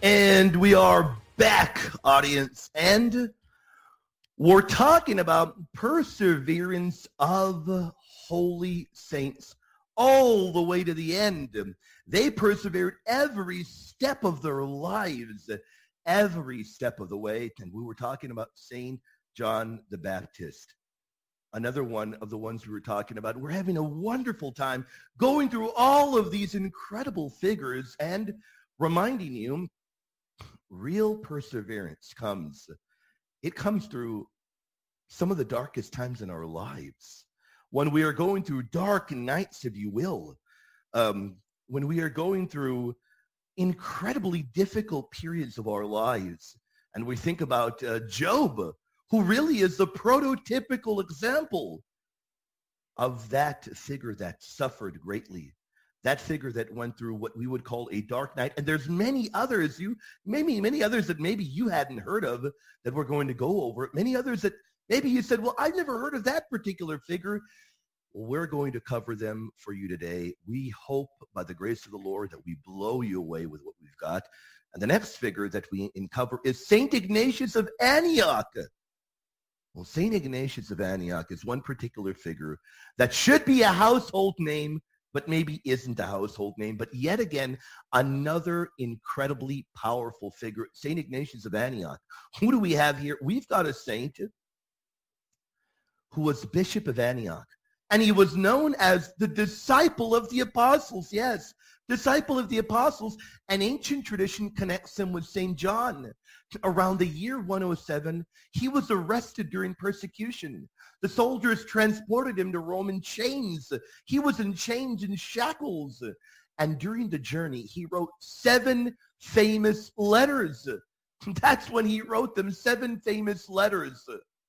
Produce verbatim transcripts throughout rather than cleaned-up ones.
And we are back, audience, and we're talking about perseverance of holy saints all the way to the end. They persevered every step of their lives, every step of the way. And we were talking about Saint John the Baptist, another one of the ones we were talking about. We're having a wonderful time going through all of these incredible figures and reminding you, real perseverance comes. It comes through some of the darkest times in our lives. When we are going through dark nights, if you will. Um, when we are going through incredibly difficult periods of our lives. And we think about uh, Job, who really is the prototypical example of that figure that suffered greatly. That figure that went through what we would call a dark night. And there's many others, you maybe many others that maybe you hadn't heard of that we're going to go over. Many others that maybe you said, well, I've never heard of that particular figure. Well, we're going to cover them for you today. We hope by the grace of the Lord that we blow you away with what we've got. And the next figure that we uncover is Saint Ignatius of Antioch. Well, Saint Ignatius of Antioch is one particular figure that should be a household name, but maybe isn't a household name. But yet again, another incredibly powerful figure, Saint Ignatius of Antioch. Who do we have here? We've got a saint who was Bishop of Antioch. And he was known as the disciple of the apostles. Yes, disciple of the apostles. An ancient tradition connects him with Saint John. Around the year one oh seven, he was arrested during persecution. The soldiers transported him to Rome in chains. He was in chains and shackles. And during the journey, he wrote seven famous letters. That's when he wrote them, seven famous letters.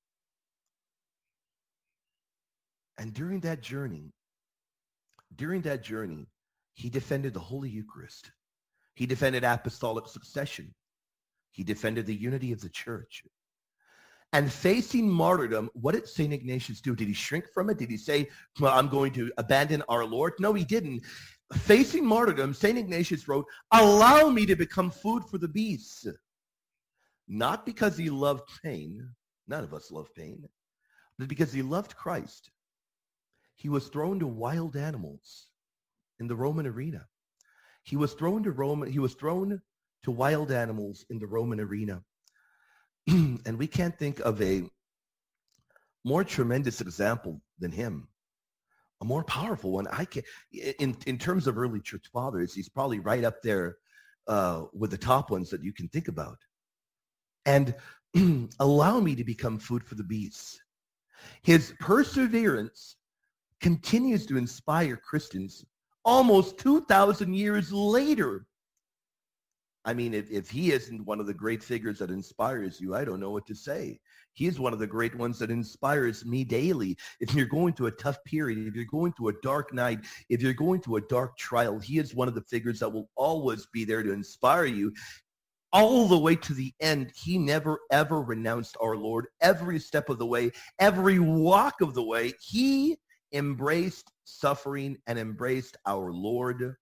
And during that journey, during that journey, he defended the Holy Eucharist. He defended apostolic succession. He defended the unity of the church. And facing martyrdom, what did Saint Ignatius do? Did he shrink from it? Did he say, well, I'm going to abandon our Lord? No, he didn't. Facing martyrdom, Saint Ignatius wrote, allow me to become food for the beasts. Not because he loved pain. None of us love pain. But because he loved Christ. He was thrown to wild animals in the Roman arena. He was thrown to Rome. He was thrown to wild animals in the Roman arena. And we can't think of a more tremendous example than him. A more powerful one. I can, in, in terms of early church fathers, he's probably right up there uh, with the top ones that you can think about. And allow me to become food for the beasts. His perseverance continues to inspire Christians almost two thousand years later. I mean, if, if he isn't one of the great figures that inspires you, I don't know what to say. He is one of the great ones that inspires me daily. If you're going through a tough period, if you're going through a dark night, if you're going through a dark trial, he is one of the figures that will always be there to inspire you. All the way to the end, he never, ever renounced our Lord. Every step of the way, every walk of the way, he embraced suffering and embraced our Lord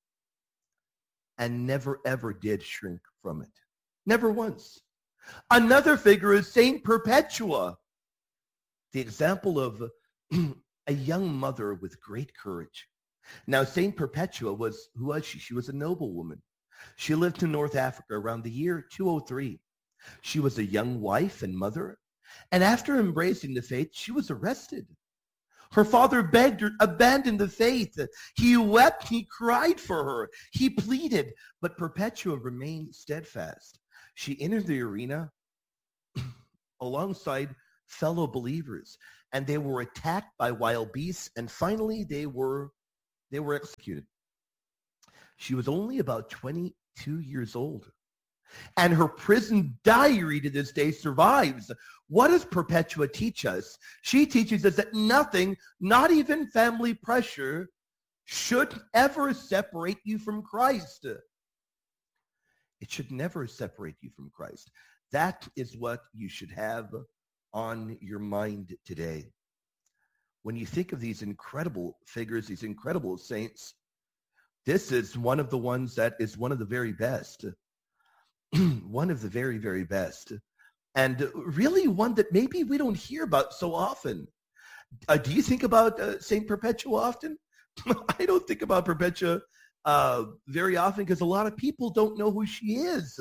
and never, ever did shrink from it. Never once. Another figure is Saint Perpetua, the example of a young mother with great courage. Now, Saint Perpetua was, who was she? She was a noblewoman. She lived in North Africa around the year two oh three. She was a young wife and mother, and after embracing the faith, she was arrested. Her father begged her, abandon the faith. He wept, he cried for her, he pleaded, but Perpetua remained steadfast. She entered the arena alongside fellow believers, and they were attacked by wild beasts, and finally they were, they were executed. She was only about twenty-two years old. And her prison diary to this day survives. What does Perpetua teach us? She teaches us that nothing, not even family pressure, should ever separate you from Christ. It should never separate you from Christ. That is what you should have on your mind today. When you think of these incredible figures, these incredible saints, this is one of the ones that is one of the very best. one of the very, very best. And really one that maybe we don't hear about so often. Uh, do you think about uh, Saint Perpetua often? I don't think about Perpetua uh, very often because a lot of people don't know who she is.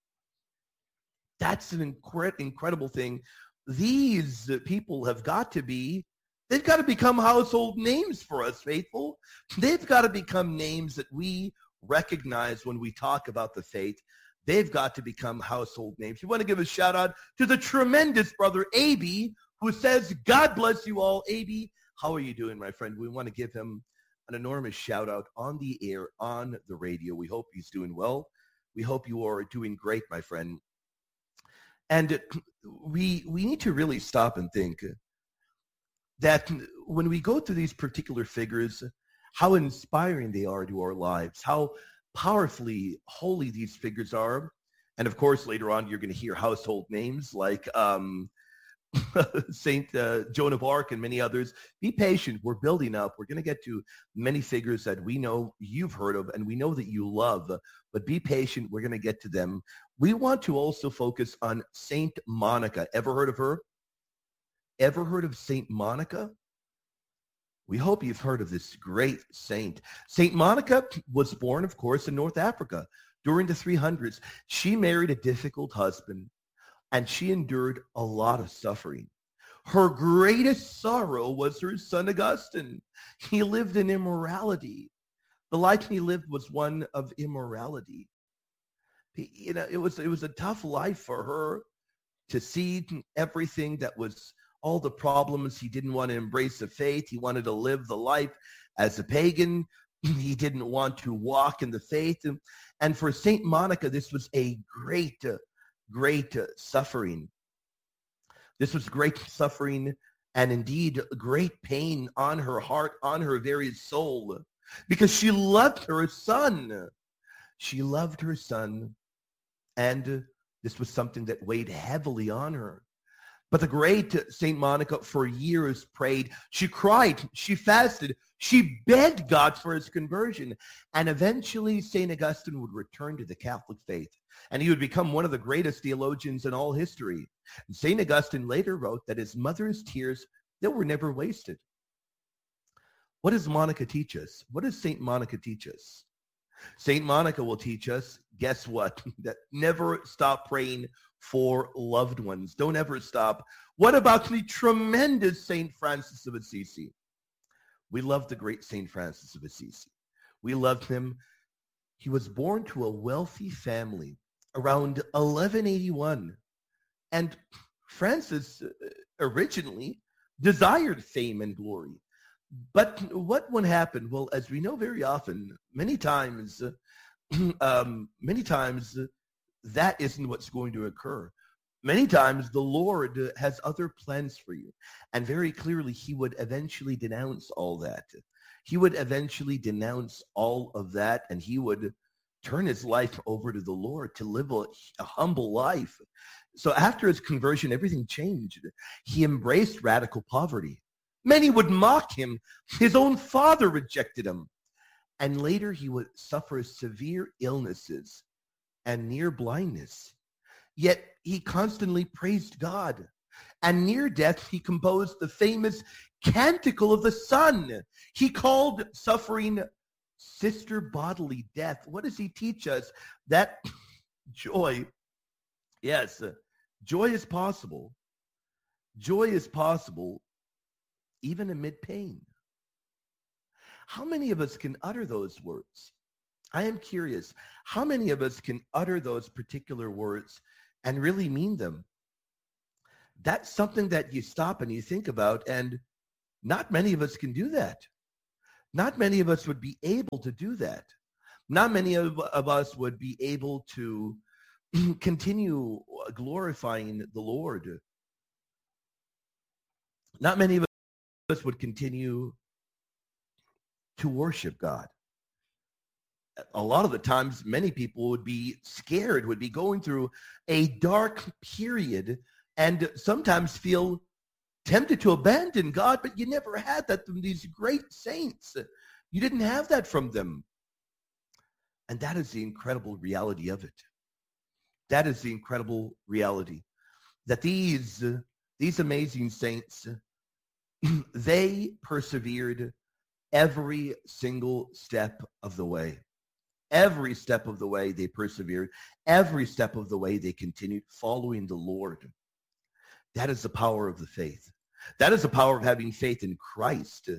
That's an incre- incredible thing. These people have got to be, they've got to become household names for us, faithful. They've got to become names that we recognize when we talk about the faith. They've got to become household names. You want to give a shout out to the tremendous brother, A B, who says, God bless you all. A B, how are you doing, my friend? We want to give him an enormous shout out on the air, on the radio. We hope he's doing well. We hope you are doing great, my friend. And we we need to really stop and think that when we go through these particular figures, how inspiring they are to our lives, how powerfully holy these figures are. And of course, later on, you're going to hear household names like um, Saint uh, Joan of Arc and many others. Be patient. We're building up. We're going to get to many figures that we know you've heard of and we know that you love. But be patient. We're going to get to them. We want to also focus on Saint Monica. Ever heard of her? Ever heard of Saint Monica? We hope you've heard of this great saint. Saint Monica was born, of course, in North Africa during the three hundreds. She married a difficult husband, and she endured a lot of suffering. Her greatest sorrow was her son Augustine. He lived in immorality. The life he lived was one of immorality. He, you know, it was, it was a tough life for her to see everything that was all the problems. He didn't want to embrace the faith. He wanted to live the life as a pagan. He didn't want to walk in the faith. And, and for Saint Monica, this was a great, uh, great uh, suffering. This was great suffering and indeed great pain on her heart, on her very soul, because she loved her son. She loved her son, and this was something that weighed heavily on her. But the great Saint Monica for years prayed. She cried. She fasted. She begged God for his conversion. And eventually Saint Augustine would return to the Catholic faith. And he would become one of the greatest theologians in all history. And Saint Augustine later wrote that his mother's tears, they were never wasted. What does Monica teach us? What does Saint Monica teach us? Saint Monica will teach us, guess what? That never stop praying for loved ones. Don't ever stop. What about the tremendous Saint Francis of Assisi? We love the great Saint Francis of Assisi. We loved him. He was born to a wealthy family around eleven eighty-one. And Francis originally desired fame and glory. But what would happen? Well, as we know very often, many times, um, many times, that isn't what's going to occur. Many times the Lord has other plans for you. And very clearly, he would eventually denounce all that. He would eventually denounce all of that, and he would turn his life over to the Lord to live a, a humble life. So after his conversion, everything changed. He embraced radical poverty. Many would mock him. His own father rejected him. And later he would suffer severe illnesses and near blindness. Yet he constantly praised God. And near death, he composed the famous Canticle of the Sun. He called suffering sister bodily death. What does he teach us? That joy, yes, joy is possible. Joy is possible even amid pain. How many of us can utter those words? I am curious. How many of us can utter those particular words and really mean them? That's something that you stop and you think about, and not many of us can do that. Not many of us would be able to do that. Not many of, of us would be able to continue glorifying the Lord. Not many of us would continue to worship God. A lot of the times, many people would be scared, would be going through a dark period, and sometimes feel tempted to abandon God, but you never had that from these great saints. You didn't have that from them. And that is the incredible reality of it. That is the incredible reality. That these, these amazing saints, they persevered every single step of the way. Every step of the way they persevered. Every step of the way they continued following the Lord. That is the power of the faith. That is the power of having faith in Christ.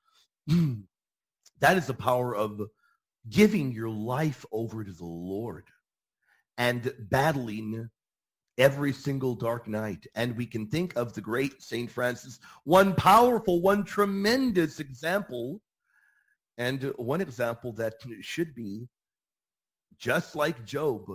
That is the power of giving your life over to the Lord and battling every single dark night. And we can think of the great Saint Francis, one powerful, one tremendous example, and one example that should be, just like Job,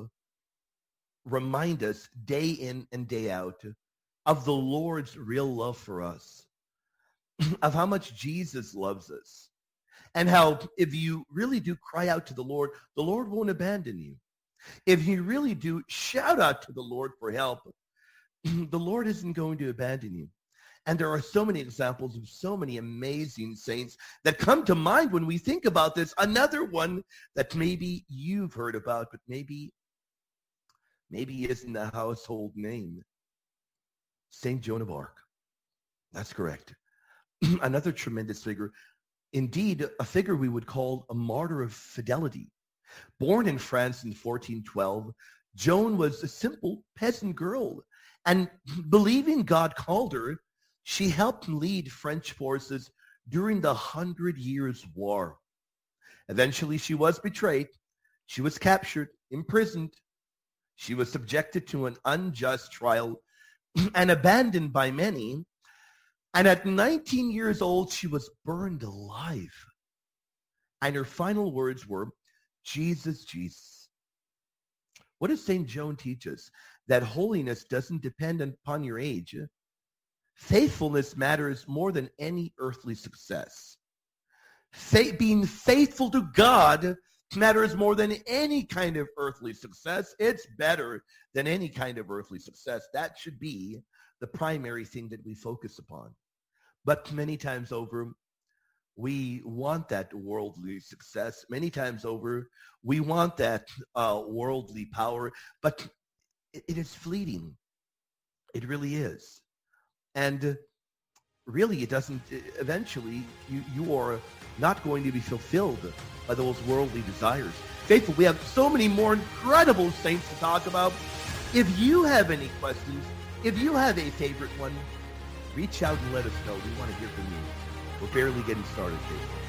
remind us day in and day out of the Lord's real love for us, of how much Jesus loves us, and how if you really do cry out to the Lord, the Lord won't abandon you. If you really do shout out to the Lord for help, the Lord isn't going to abandon you. And there are so many examples of so many amazing saints that come to mind when we think about this. Another one that maybe you've heard about, but maybe, maybe isn't a household name. Saint Joan of Arc. That's correct. Another tremendous figure. Indeed, a figure we would call a martyr of fidelity. Born in France in fourteen twelve, Joan was a simple peasant girl. And believing God called her, she helped lead French forces during the Hundred Years' War. Eventually, she was betrayed. She was captured, imprisoned. She was subjected to an unjust trial and abandoned by many. And at nineteen years old, she was burned alive. And her final words were, Jesus, Jesus. What does Saint Joan teach us? That holiness doesn't depend upon your age. Faithfulness matters more than any earthly success. Fa- being faithful to God matters more than any kind of earthly success. It's better than any kind of earthly success. That should be the primary thing that we focus upon. But many times over, we want that worldly success. Many times over, we want that uh, worldly power, but it, it is fleeting. It really is. And really, it doesn't, eventually, you, you are not going to be fulfilled by those worldly desires. Faithful, we have so many more incredible saints to talk about. If you have any questions, if you have a favorite one, reach out and let us know. We want to hear from you. We're barely getting started, Faithful.